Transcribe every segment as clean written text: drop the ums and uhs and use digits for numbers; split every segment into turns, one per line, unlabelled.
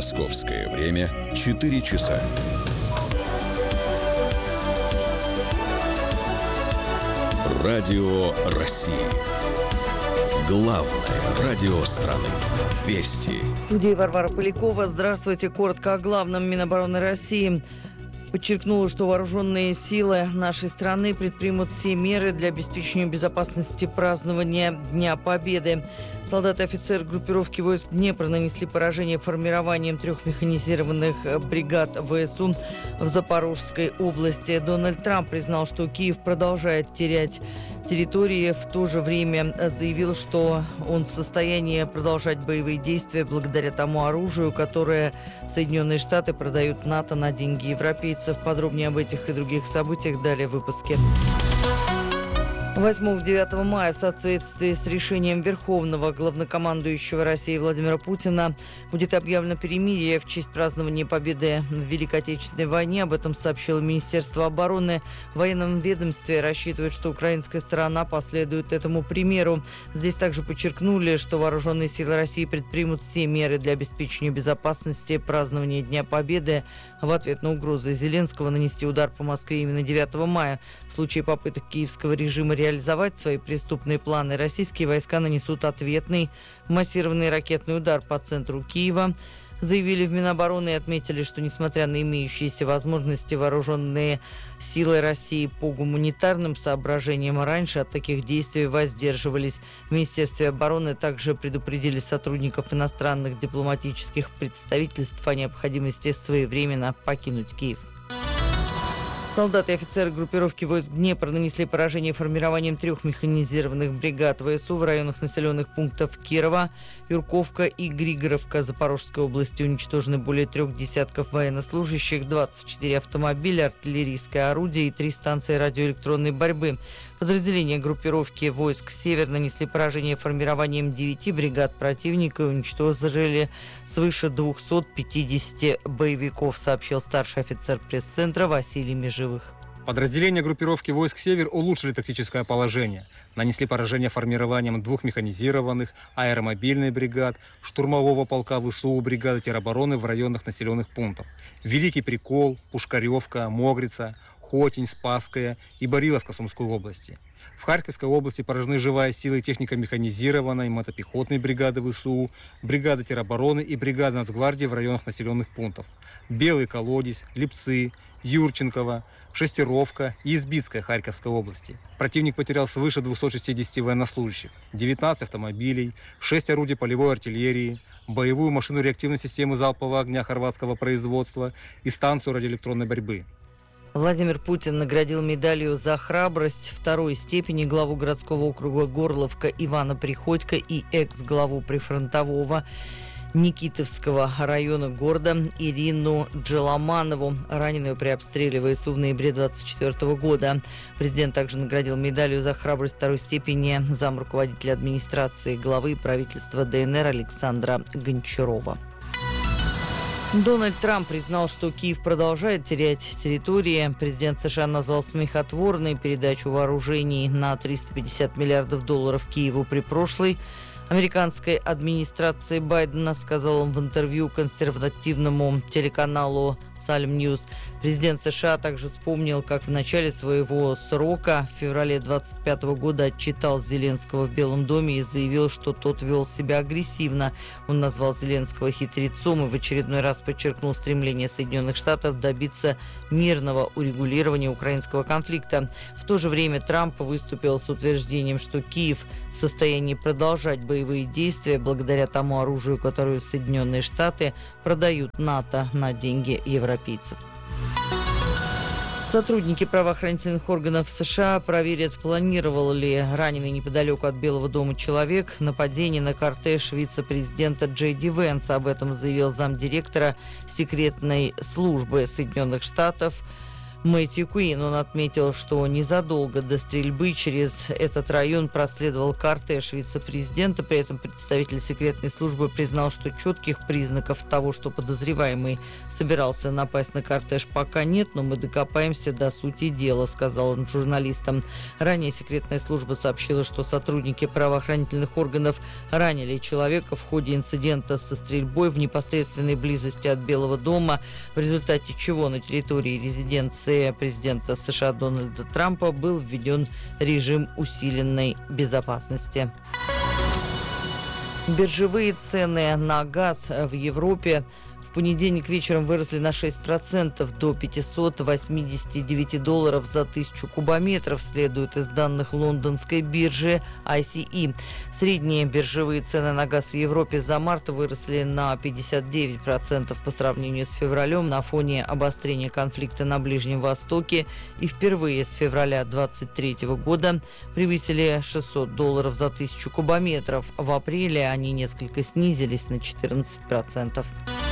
Московское время 4 часа. Радио России. Главное радио страны. Вести.
В студии Варвара Полякова. Здравствуйте. Коротко о главном. Минобороны России подчеркнула, что вооруженные силы нашей страны предпримут все меры для обеспечения безопасности празднования Дня Победы. Солдаты и офицеры группировки войск Днепра нанесли поражение формированием 3 механизированных бригад ВСУ в Запорожской области. Дональд Трамп признал, что Киев продолжает терять территории. В то же время заявил, что он в состоянии продолжать боевые действия благодаря тому оружию, которое Соединенные Штаты продают НАТО на деньги европейцев. Подробнее об этих и других событиях далее в выпуске. 8-9 мая в соответствии с решением Верховного главнокомандующего России Владимира Путина будет объявлено перемирие в честь празднования победы в Великой Отечественной войне. Об этом сообщило Министерство обороны. В военном ведомстве рассчитывают, что украинская сторона последует этому примеру. Здесь также подчеркнули, что вооруженные силы России предпримут все меры для обеспечения безопасности празднования Дня Победы в ответ на угрозы Зеленского нанести удар по Москве именно 9 мая. В случае попыток киевского режима реализовать свои преступные планы, российские войска нанесут ответный массированный ракетный удар по центру Киева, заявили в Минобороны и отметили, что несмотря на имеющиеся возможности, вооруженные силы России по гуманитарным соображениям раньше от таких действий воздерживались. В Министерстве обороны также предупредили сотрудников иностранных дипломатических представительств о необходимости своевременно покинуть Киев. Солдаты и офицеры группировки войск Днепра нанесли поражение формированием 3 механизированных бригад ВСУ в районах населенных пунктов Кирова, Юрковка и Григоровка Запорожской области. Уничтожены более 3 десятков военнослужащих, 24 автомобиля, артиллерийское орудие и 3 станции радиоэлектронной борьбы. Подразделения группировки войск «Север» нанесли поражение формированием 9 бригад противника и уничтожили свыше 250 боевиков, сообщил старший офицер пресс-центра Василий Межевых.
Подразделения группировки войск «Север» улучшили тактическое положение. Нанесли поражение формированием 2 механизированных аэромобильных бригад, штурмового полка ВСУ, бригады теробороны в районах населенных пунктов. Великий Прикол, Пушкаревка, Могрица, Хотинь, Спасская и Бариловка Сумской области. В Харьковской области поражены живая сила и техника механизированной, мотопехотной бригады ВСУ, бригады теробороны и бригады Нацгвардии в районах населенных пунктов. Белый Колодец, Липцы, Юрченково, Шестеровка и Избитская Харьковской области. Противник потерял свыше 260 военнослужащих, 19 автомобилей, 6 орудий полевой артиллерии, боевую машину реактивной системы залпового огня хорватского производства и станцию радиоэлектронной борьбы.
Владимир Путин наградил медалью за храбрость 2-й степени главу городского округа Горловка Ивана Приходько и экс-главу прифронтового Никитовского района города Ирину Джеламанову, раненую при обстреле ВСУ в ноябре 2024 года. Президент также наградил медалью за храбрость 2-й степени замруководителя администрации главы правительства ДНР Александра Гончарова. Дональд Трамп признал, что Киев продолжает терять территории. Президент США назвал смехотворной передачу вооружений на $350 миллиардов Киеву при прошлой американской администрации Байдена, сказал он в интервью консервативному телеканалу Salem News. Президент США также вспомнил, как в начале своего срока в феврале 2025 года отчитал Зеленского в Белом доме и заявил, что тот вел себя агрессивно. Он назвал Зеленского хитрецом и в очередной раз подчеркнул стремление Соединенных Штатов добиться мирного урегулирования украинского конфликта. В то же время Трамп выступил с утверждением, что Киев в состоянии продолжать боевые действия благодаря тому оружию, которое Соединенные Штаты продают НАТО на деньги европейцев. Сотрудники правоохранительных органов США проверят, планировал ли раненый неподалеку от Белого дома человек нападение на кортеж вице-президента Джей Ди Венса. Об этом заявил замдиректора секретной службы Соединенных Штатов Мэтью Куин. Он отметил, что незадолго до стрельбы через этот район проследовал кортеж вице-президента. При этом представитель секретной службы признал, что четких признаков того, что подозреваемый собирался напасть на кортеж, пока нет, но мы докопаемся до сути дела, сказал он журналистам. Ранее секретная служба сообщила, что сотрудники правоохранительных органов ранили человека в ходе инцидента со стрельбой в непосредственной близости от Белого дома, в результате чего на территории резиденции президента США Дональда Трампа был введен режим усиленной безопасности. Биржевые цены на газ в Европе в понедельник вечером выросли на 6% до $589 за 1000 кубометров, следует из данных лондонской биржи ICE. Средние биржевые цены на газ в Европе за март выросли на 59% по сравнению с февралем на фоне обострения конфликта на Ближнем Востоке и впервые с февраля 2023 года превысили $600 за 1000 кубометров. В апреле они несколько снизились на 14%.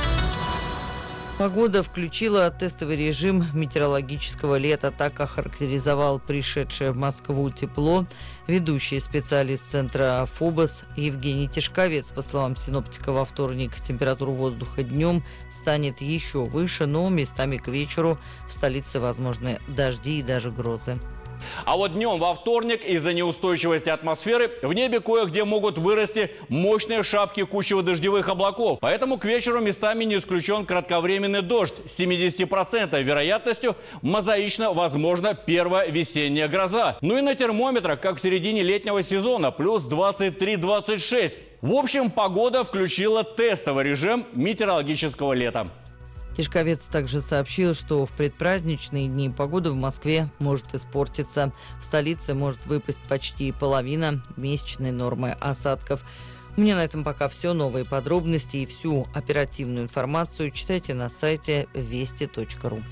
Погода включила тестовый режим метеорологического лета. Так охарактеризовал пришедшее в Москву тепло ведущий специалист центра ФОБОС Евгений Тишковец. По словам синоптика, во вторник температура воздуха днем станет еще выше, но местами к вечеру в столице возможны дожди и даже грозы.
А вот днем во вторник из-за неустойчивости атмосферы в небе кое-где могут вырасти мощные шапки кучево-дождевых облаков. Поэтому к вечеру местами не исключен кратковременный дождь с 70% вероятностью. Мозаично возможна первая весенняя гроза. Ну и на термометрах, как в середине летнего сезона, плюс 23-26. В общем, погода включила тестовый режим метеорологического лета.
Тишковец также сообщил, что в предпраздничные дни погода в Москве может испортиться. В столице может выпасть почти половина месячной нормы осадков. У меня на этом пока все. Новые подробности и всю оперативную информацию читайте на сайте вести.ру.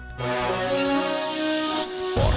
Спорт.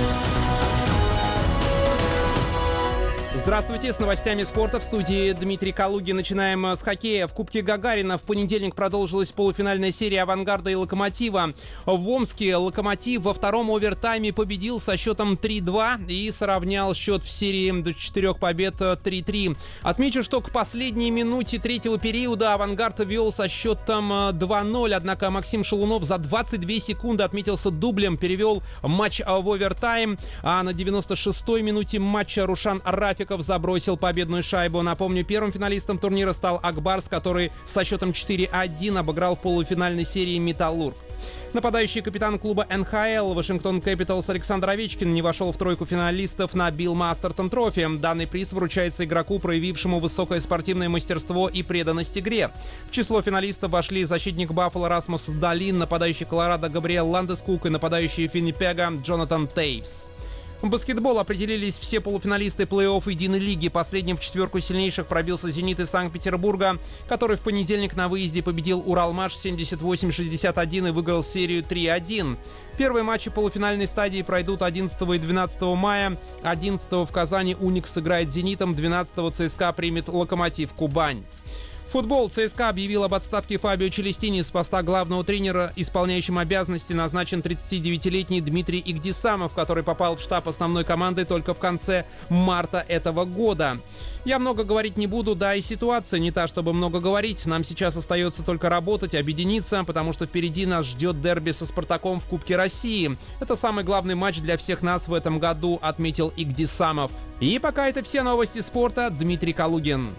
Здравствуйте, с новостями спорта в студии Дмитрий Калугин. Начинаем с хоккея. В Кубке Гагарина в понедельник продолжилась полуфинальная серия «Авангарда» и «Локомотива». В Омске «Локомотив» во втором овертайме победил со счетом 3-2 и сравнял счет в серии до 4 побед 3-3. Отмечу, что к последней минуте третьего периода «Авангард» вел со счетом 2-0, однако Максим Шалунов за 22 секунды отметился дублем, перевел матч в овертайм, а на 96-й минуте матча Рушан Рафиков забросил победную шайбу. Напомню, первым финалистом турнира стал Акбарс, который со счетом 4-1 обыграл в полуфинальной серии «Металлург». Нападающий капитан клуба НХЛ Вашингтон Кэпиталс Александр Овечкин не вошел в тройку финалистов на Билл Мастертон Трофи. Данный приз вручается игроку, проявившему высокое спортивное мастерство и преданность игре. В число финалистов вошли защитник Баффало Расмус Далин, нападающий Колорадо Габриэл Ландескук и нападающий Виннипега Джонатан Тейвс. В баскетбол определились все полуфиналисты плей-офф единой лиги. Последним в четверку сильнейших пробился «Зенит» из Санкт-Петербурга, который в понедельник на выезде победил «Уралмаш» 78-61 и выиграл серию 3-1. Первые матчи полуфинальной стадии пройдут 11 и 12 мая. 11 в Казани «Уникс» сыграет с «Зенитом», 12 ЦСКА примет «Локомотив» Кубань. Футбол. ЦСКА объявил об отставке Фабио Челестини с поста главного тренера. Исполняющим обязанности назначен 39-летний Дмитрий Игдисамов, который попал в штаб основной команды только в конце марта этого года. Я много говорить не буду, да и ситуация не та, чтобы много говорить. Нам сейчас остается только работать, объединиться, потому что впереди нас ждет дерби со «Спартаком» в Кубке России. Это самый главный матч для всех нас в этом году, отметил Игдисамов. И пока это все новости спорта. Дмитрий Калугин.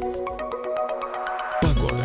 Погода.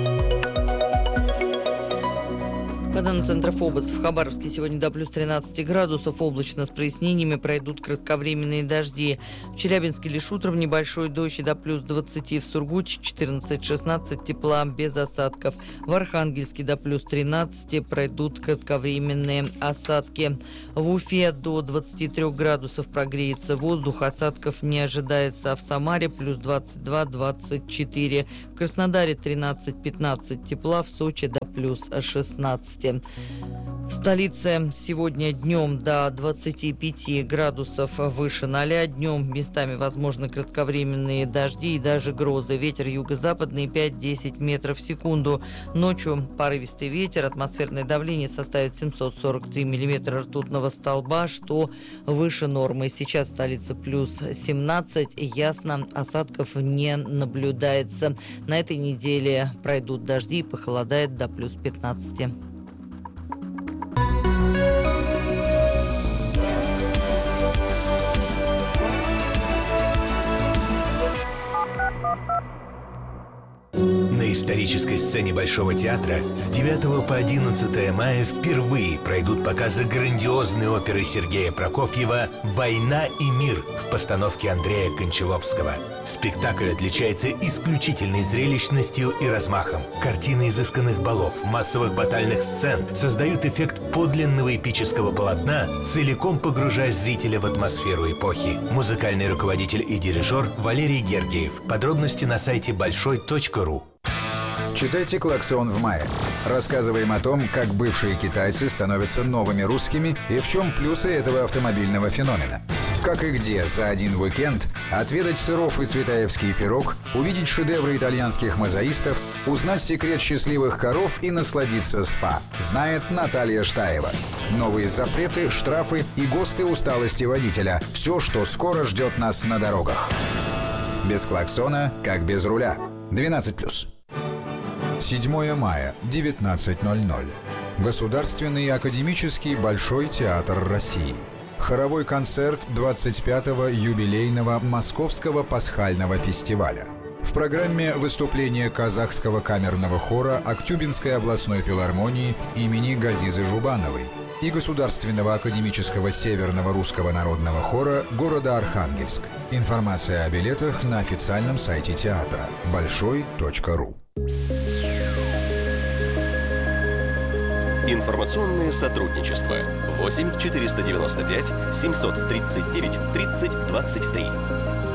По данным центра ФОБОС, в Хабаровске сегодня до плюс 13 градусов, облачно с прояснениями, пройдут кратковременные дожди. В Челябинске лишь утром небольшой дождь и до плюс 20, в Сургуте 14-16 тепла без осадков. В Архангельске до плюс 13 пройдут кратковременные осадки. В Уфе до 23 градусов прогреется воздух, осадков не ожидается. В Самаре плюс 22-24, в Краснодаре 13-15 тепла, в Сочи до плюс 16. В столице сегодня днем до 25 градусов выше 0. Днем местами возможны кратковременные дожди и даже грозы. Ветер юго-западный 5-10 метров в секунду. Ночью порывистый ветер. Атмосферное давление составит 743 миллиметра ртутного столба, что выше нормы. Сейчас в столице плюс 17. Ясно, осадков не наблюдается. На этой неделе пройдут дожди и похолодает до плюс 15.
На исторической сцене Большого театра с 9 по 11 мая впервые пройдут показы грандиозной оперы Сергея Прокофьева «Война и мир» в постановке Андрея Кончаловского. Спектакль отличается исключительной зрелищностью и размахом. Картины изысканных балов, массовых батальных сцен создают эффект подлинного эпического полотна, целиком погружая зрителя в атмосферу эпохи. Музыкальный руководитель и дирижер Валерий Гергиев. Подробности на сайте большой.ру.
Читайте «Клаксон» в мае. Рассказываем о том, как бывшие китайцы становятся новыми русскими и в чем плюсы этого автомобильного феномена. Как и где за один уикенд отведать сыров и цветаевский пирог, увидеть шедевры итальянских мозаистов, узнать секрет счастливых коров и насладиться спа. Знает Наталья Штаева. Новые запреты, штрафы и ГОСТы усталости водителя. Все, что скоро ждет нас на дорогах. Без клаксона, как без руля. 12+.
7 мая, 19:00. Государственный академический Большой театр России. Хоровой концерт 25-го юбилейного Московского пасхального фестиваля. В программе выступление казахского камерного хора Актюбинской областной филармонии имени Газизы Жубановой и Государственного академического Северного русского народного хора города Архангельск. Информация о билетах на официальном сайте театра большой.ру.
Информационное сотрудничество. 8 495 739 30 23.